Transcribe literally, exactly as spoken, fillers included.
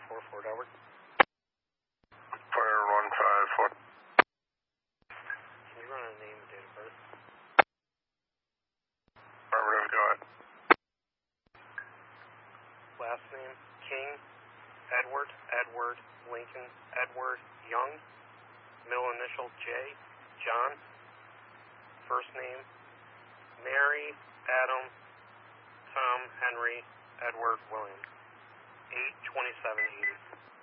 four, Fort Edward. Fire one five four. Can you run a name and date of birth? Affirmative, go ahead. Last name, King, Edward, Edward, Lincoln, Edward, Young. Middle initial, J, John. First name, Mary, Adam, Tom, Henry, Edward, William. eight twenty-seven eighty.